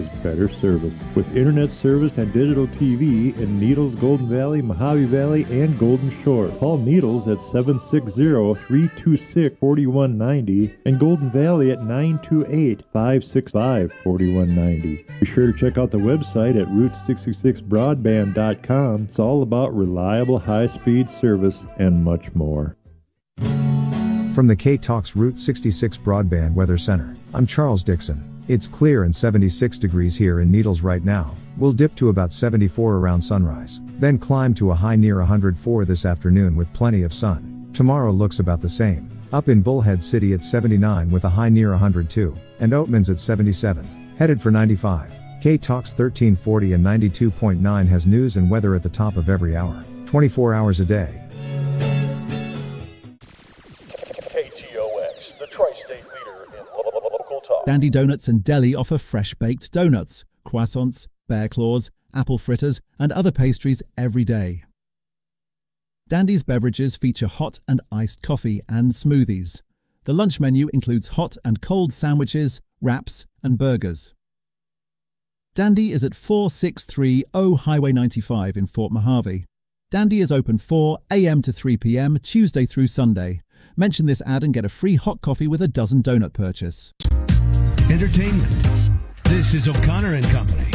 is better service. With internet service and digital TV in Needles, Golden Valley, Mojave Valley, and Golden Shore. Call Needles at 760-326-4190 and Golden Valley at 928-565-4190. Be sure to check out the website at Route66broadband.com. It's all about reliable high-speed service and much more. From the K-Talks Route 66 Broadband Weather Center, I'm Charles Dixon. It's clear and 76 degrees here in Needles right now. We'll dip to about 74 around sunrise, then climb to a high near 104 this afternoon with plenty of sun. Tomorrow looks about the same. Up in Bullhead City at 79 with a high near 102, and Oatmans at 77. Headed for 95. K-Talks 1340 and 92.9 has news and weather at the top of every hour, 24 hours a day. KTOX, the tri-state leader in local talk. Dandy Donuts and Deli offer fresh-baked donuts, croissants, bear claws, apple fritters, and other pastries every day. Dandy's beverages feature hot and iced coffee and smoothies. The lunch menu includes hot and cold sandwiches, wraps, and burgers. Dandy is at 4630 Highway 95 in Fort Mojave. Dandy is open 4 a.m. to 3 p.m. Tuesday through Sunday. Mention this ad and get a free hot coffee with a dozen donut purchase. Entertainment. This is O'Connor and Company.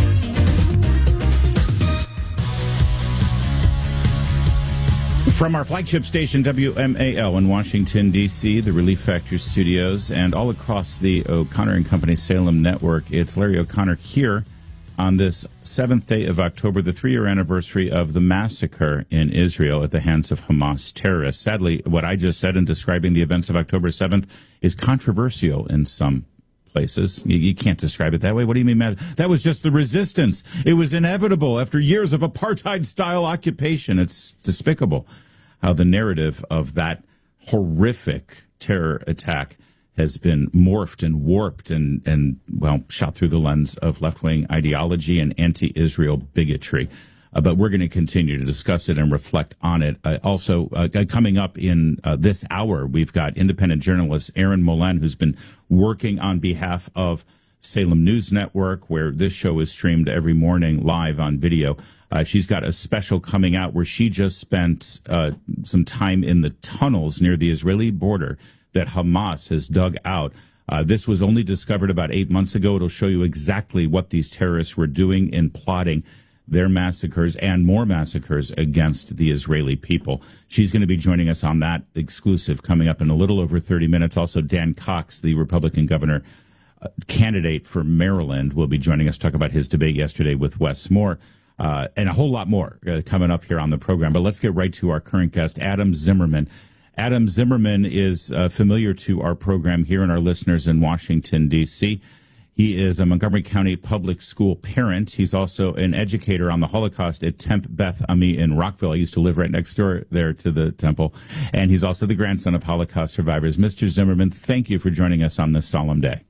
From our flagship station, WMAL in Washington, D.C., the Relief Factor studios, and all across the O'Connor and Company Salem network, it's Larry O'Connor here on this 7th day of October, the 3-year anniversary of the massacre in Israel at the hands of Hamas terrorists. Sadly, what I just said in describing the events of October 7th is controversial in some places. You can't describe it that way. What do you mean, Matt? That was just the resistance. It was inevitable after years of apartheid-style occupation. It's despicable how the narrative of that horrific terror attack has been morphed and warped and shot through the lens of left-wing ideology and anti-Israel bigotry. But we're going to continue to discuss it and reflect on it. Also, coming up in this hour, we've got independent journalist Erin Molan, who's been working on behalf of Salem News Network, where this show is streamed every morning live on video. She's got a special coming out where she just spent some time in the tunnels near the Israeli border that Hamas has dug out. This was only discovered about 8 months ago. It'll show you exactly what these terrorists were doing in plotting their massacres and more massacres against the Israeli people. She's going to be joining us on that exclusive coming up in a little over 30 minutes. Also, Dan Cox, the Republican governor candidate for Maryland, will be joining us to talk about his debate yesterday with Wes Moore. And a whole lot more coming up here on the program. But let's get right to our current guest, Adam Zimmerman. Adam Zimmerman is familiar to our program here and our listeners in Washington, D.C. He is a Montgomery County public school parent. He's also an educator on the Holocaust at Temp Beth Ami in Rockville. I used to live right next door there to the temple. And he's also the grandson of Holocaust survivors. Mr. Zimmerman, thank you for joining us on this solemn day.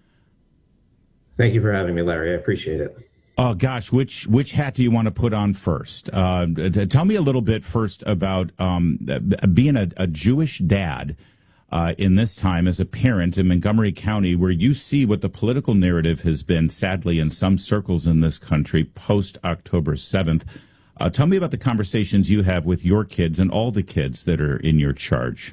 Thank you for having me, Larry. I appreciate it. Oh, gosh, which hat do you want to put on first? Tell me a little bit first about being a Jewish dad in this time as a parent in Montgomery County, where you see what the political narrative has been, sadly, in some circles in this country post-October 7th. Tell me about the conversations you have with your kids and all the kids that are in your charge.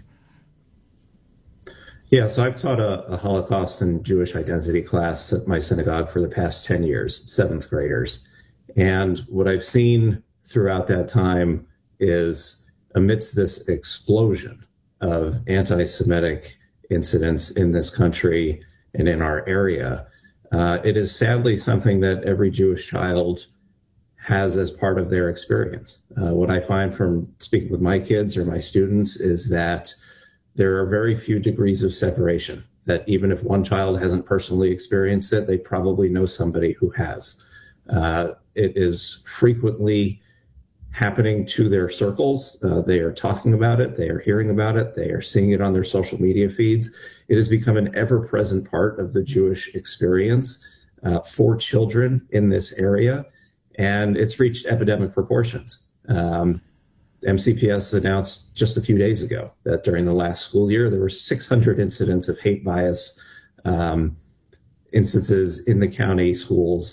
Yeah, so I've taught a Holocaust and Jewish identity class at my synagogue for the past 10 years, 7th graders. And what I've seen throughout that time is amidst this explosion of anti-Semitic incidents in this country and in our area, it is sadly something that every Jewish child has as part of their experience. What I find from speaking with my kids or my students is that there are very few degrees of separation, that even if one child hasn't personally experienced it, they probably know somebody who has. It is frequently happening to their circles. They are talking about it. They are hearing about it. They are seeing it on their social media feeds. It has become an ever-present part of the Jewish experience for children in this area, and it's reached epidemic proportions. MCPS announced just a few days ago that during the last school year, there were 600 incidents of hate bias instances in the county schools